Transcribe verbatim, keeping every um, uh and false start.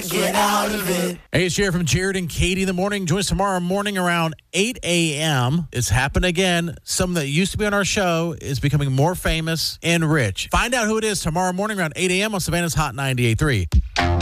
can't get out of it. Hey, it's Jared from Jared and Katie in the morning. Join us tomorrow morning around eight a.m. It's happened again. Someone that used to be on our show is becoming more famous and rich. Find out who it is tomorrow morning around eight a.m. on Savannah's Hot ninety-eight point three.